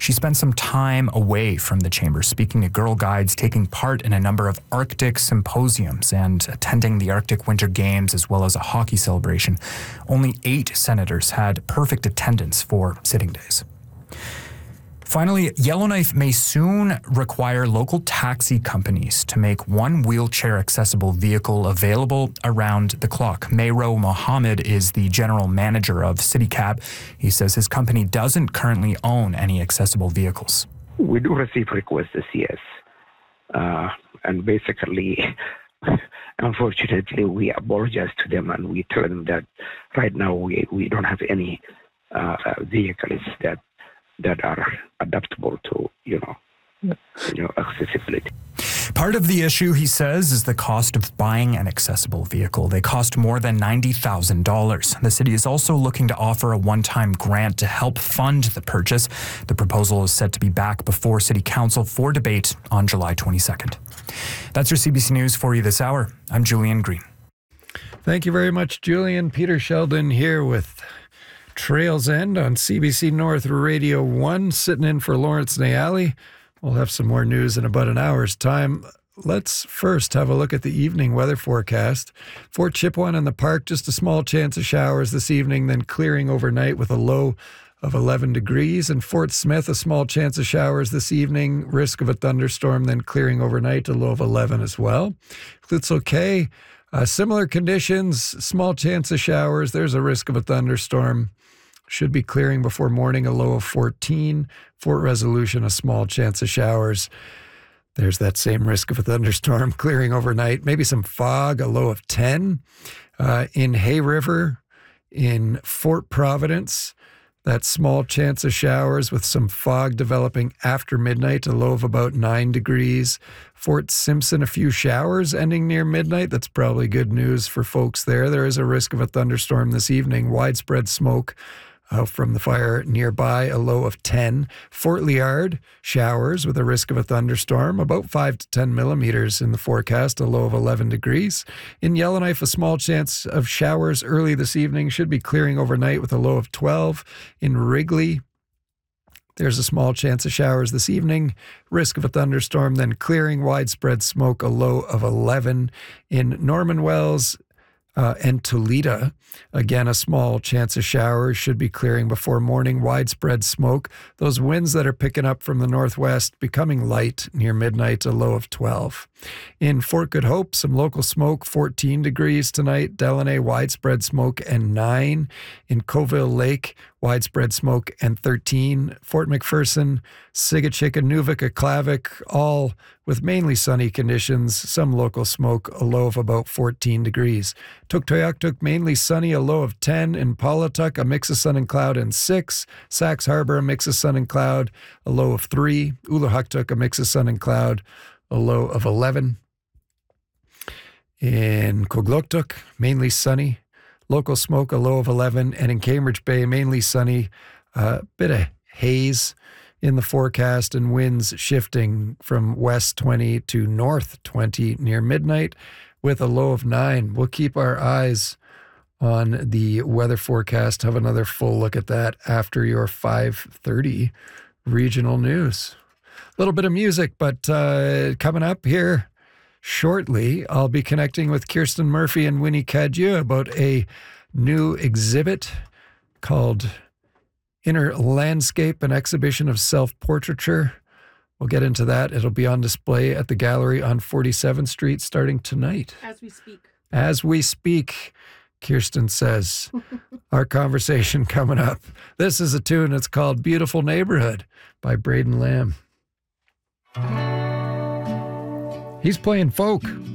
She spent some time away from the chamber, speaking to Girl Guides, taking part in a number of Arctic symposiums, and attending the Arctic Winter Games as well as a hockey celebration. Only 8 senators had perfect attendance for sitting days. Finally, Yellowknife may soon require local taxi companies to make one wheelchair-accessible vehicle available around the clock. Mayro Mohammed is the general manager of CityCab. He says his company doesn't currently own any accessible vehicles. We do receive requests, yes. And basically, unfortunately, we apologize to them and we tell them that right now we don't have any vehicles that are adaptable to, accessibility. Part of the issue, he says, is the cost of buying an accessible vehicle. They cost more than $90,000. The city is also looking to offer a one-time grant to help fund the purchase. The proposal is set to be back before City Council for debate on July 22nd. That's your CBC News for you this hour. I'm Julian Green. Thank you very much, Julian. Peter Sheldon here with Trails End on CBC North Radio 1, sitting in for Lawrence Nayali. We'll have some more news in about an hour's time. Let's first have a look at the evening weather forecast. Fort Chipewyan in the park, just a small chance of showers this evening, then clearing overnight with a low of 11 degrees. And Fort Smith, a small chance of showers this evening, risk of a thunderstorm, then clearing overnight, a low of 11 as well. It's okay. Similar conditions, small chance of showers. There's a risk of a thunderstorm. Should be clearing before morning, a low of 14. Fort Resolution, a small chance of showers. There's that same risk of a thunderstorm clearing overnight. Maybe some fog, a low of 10. In Hay River, in Fort Providence, that small chance of showers with some fog developing after midnight, a low of about 9 degrees. Fort Simpson, a few showers ending near midnight. That's probably good news for folks there. There is a risk of a thunderstorm this evening. Widespread smoke from the fire nearby, a low of 10. Fort Liard, showers with a risk of a thunderstorm, about 5 to 10 millimeters in the forecast, a low of 11 degrees. In Yellowknife, a small chance of showers early this evening, should be clearing overnight with a low of 12. In Wrigley, there's a small chance of showers this evening, risk of a thunderstorm, then clearing, widespread smoke, a low of 11. In Norman Wells, and Toledo, again, a small chance of showers, should be clearing before morning, widespread smoke. Those winds that are picking up from the northwest becoming light near midnight, a low of 12. In Fort Good Hope, some local smoke, 14 degrees tonight. Delaney, widespread smoke, and 9. In Coville Lake, widespread smoke, and 13. Fort McPherson, Sigachik, Nuvik, Aklavik, all with mainly sunny conditions, some local smoke, a low of about 14 degrees. Tuktoyaktuk, mainly sunny, a low of 10. In Paulatuk, a mix of sun and cloud, and 6. Sax Harbor, a mix of sun and cloud, a low of 3. Uluhaktuk, a mix of sun and cloud, a low of 11. In Kogloktuk, mainly sunny, local smoke, a low of 11. And in Cambridge Bay, mainly sunny, a bit of haze in the forecast and winds shifting from west 20 to north 20 near midnight with a low of 9. We'll keep our eyes on the weather forecast, have another full look at that after your 5:30 regional news. A little bit of music, but coming up here shortly, I'll be connecting with Kirsten Murphy and Winnie Cadieux about a new exhibit called Inner Landscape, an exhibition of self-portraiture. We'll get into that. It'll be on display at the gallery on 47th Street starting tonight. As we speak. As we speak, Kirsten says. Our conversation coming up. This is a tune. It's called Beautiful Neighborhood by Braden Lamb. He's playing folk.